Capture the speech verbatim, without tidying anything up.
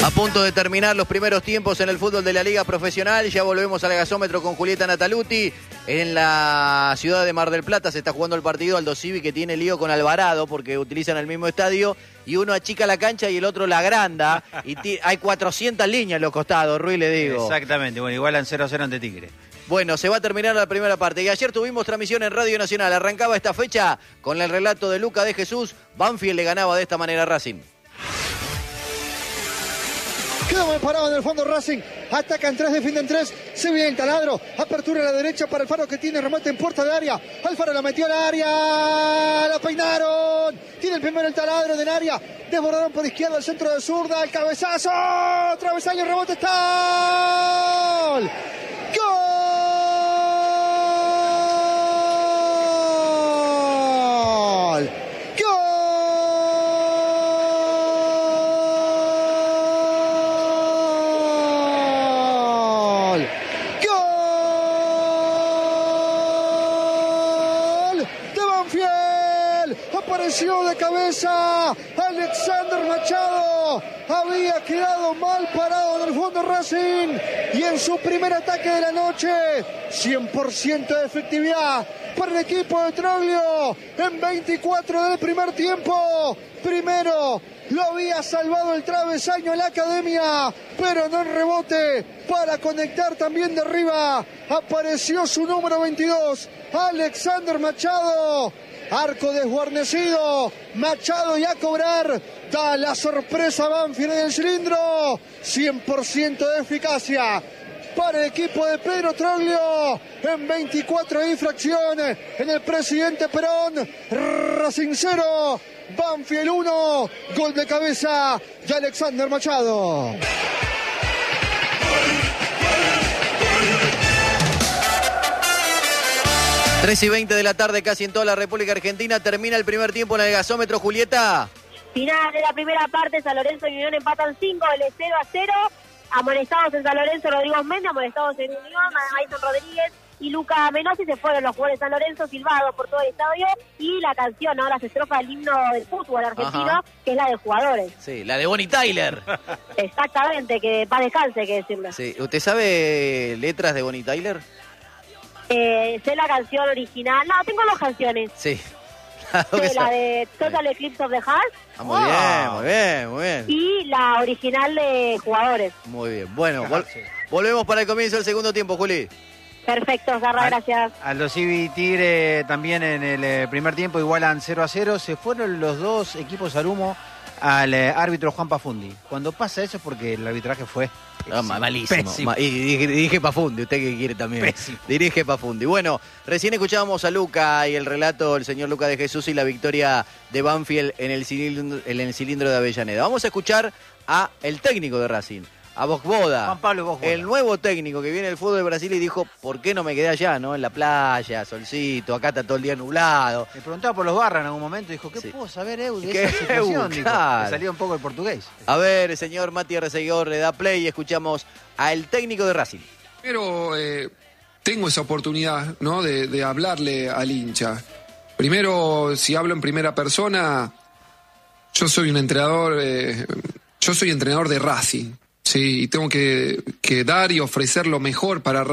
A punto de terminar los primeros tiempos en el fútbol de la Liga Profesional. Ya volvemos al gasómetro con Julieta Nataluti. En la ciudad de Mar del Plata se está jugando el partido. Aldo Civi, que tiene lío con Alvarado porque utilizan el mismo estadio. Y uno achica la cancha y el otro la agranda. Y hay cuatrocientas líneas en los costados, Ruiz, le digo. Exactamente, bueno, igualan cero a cero ante Tigre. Bueno, se va a terminar la primera parte. Y ayer tuvimos transmisión en Radio Nacional. Arrancaba esta fecha con el relato de Luca de Jesús. Banfield le ganaba de esta manera a Racing. Quedó mal parado en el fondo Racing. Atacan tres, defienden tres. Se viene el taladro. Apertura a la derecha para Alfaro, que tiene remate en puerta de área. Alfaro la metió al área. La peinaron. Tiene el primero el taladro del área. Desbordaron por izquierda el centro de zurda. El cabezazo. Travesaño, rebote. Está. ¡Gol! ¡Gol! Apareció de cabeza Alexander Machado. Había quedado mal parado en el fondo Racing. Y en su primer ataque de la noche, cien por ciento de efectividad para el equipo de Troglio. En veinticuatro del primer tiempo. Primero lo había salvado el travesaño a la Academia, pero no en rebote para conectar también de arriba. Apareció su número veintidós, Alexander Machado. Arco desguarnecido, Machado y a cobrar. Da la sorpresa Banfield en el cilindro. cien por ciento de eficacia para el equipo de Pedro Troglio. En veinticuatro infracciones en el Presidente Perón. Racing cero, Banfield uno. Gol de cabeza de Alexander Machado. tres y veinte de la tarde, casi en toda la República Argentina. Termina el primer tiempo en el gasómetro, Julieta. Final de la primera parte, San Lorenzo y Unión empatan cinco, goles cero a cero. Amonestados en San Lorenzo, Rodrigo Méndez, amonestados en Unión, Maison Rodríguez y Luca Menossi. Se fueron los jugadores de San Lorenzo, silbados por todo el estadio. Y la canción, ahora se estrofa el himno del fútbol argentino, ajá, que es la de jugadores. Sí, la de Bonnie Tyler. Exactamente, que paz descanse, hay que decirlo. Sí. ¿Usted sabe letras de Bonnie Tyler? Eh, sé la canción original. No, tengo dos canciones. Sí. Sí, la de Total Eclipse of the Heart. Ah, muy oh. bien, muy bien, muy bien. Y la original de jugadores. Muy bien. Bueno, vol volvemos para el comienzo del segundo tiempo, Juli. Perfecto, Garra, gracias. Aldo Civi y Tigre también en el eh, primer tiempo igualan cero a cero. Se fueron los dos equipos al humo al eh, árbitro Juan Pafundi. Cuando pasa eso es porque el arbitraje fue Ah, malísimo. Ma y dirige, dirige Pafundi, usted que quiere también. Pésimo. Dirige Pafundi. Bueno, recién escuchábamos a Luca y el relato del señor Luca de Jesús y la victoria de Banfield en el cilindro, en el cilindro de Avellaneda. Vamos a escuchar a el técnico de Racing, a Bosboda, Juan Pablo Bosboda, el nuevo técnico que viene del fútbol de Brasil y dijo, ¿por qué no me quedé allá, no? En la playa, solcito, acá está todo el día nublado. Me preguntaba por los Barra en algún momento y dijo, ¿qué sí. puedo saber, Eu, de ¿Qué? esa situación? Eu, claro. Me salió un poco el portugués. A ver, señor Mati Arreceguidor, le da play y escuchamos al técnico de Racing. Pero eh, tengo esa oportunidad, ¿no? De, de hablarle al hincha. Primero, si hablo en primera persona, yo soy un entrenador, eh, yo soy entrenador de Racing. Sí, y tengo que, que dar y ofrecer lo mejor para